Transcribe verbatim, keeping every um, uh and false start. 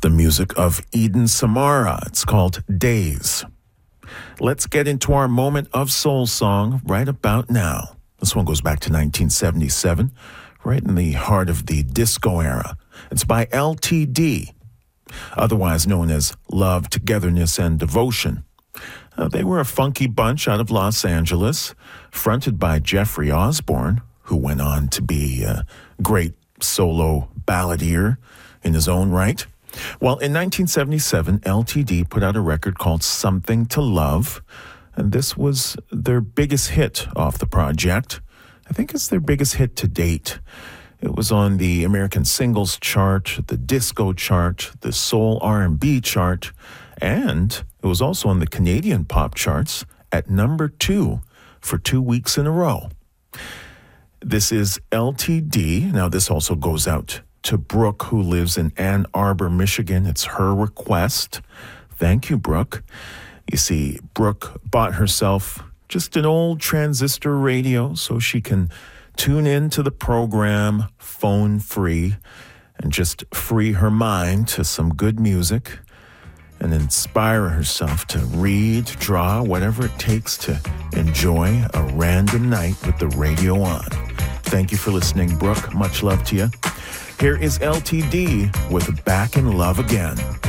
the music of Eden Samara. It's called Days. Let's get into our moment of soul song right about now. This one goes back to nineteen seventy-seven, right in the heart of the disco era. It's by L T D, otherwise known as Love, Togetherness, and Devotion. Uh, they were a funky bunch out of Los Angeles, fronted by Jeffrey Osborne, who went on to be a great solo balladeer in his own right. Well, in nineteen seventy-seven, L T D put out a record called Something to Love, and this was their biggest hit off the project. I think it's their biggest hit to date. It was on the American Singles Chart, the Disco Chart, the Soul R and B Chart, and it was also on the Canadian Pop Charts at number two for two weeks in a row. This is L T D. Now, this also goes out to Brooke, who lives in Ann Arbor, Michigan. It's her request. Thank you, Brooke. You see, Brooke bought herself just an old transistor radio so she can tune in to the program phone-free and just free her mind to some good music and inspire herself to read, draw, whatever it takes to enjoy a random night with the radio on. Thank you for listening, Brooke. Much love to you. Here is L T D with Back in Love Again.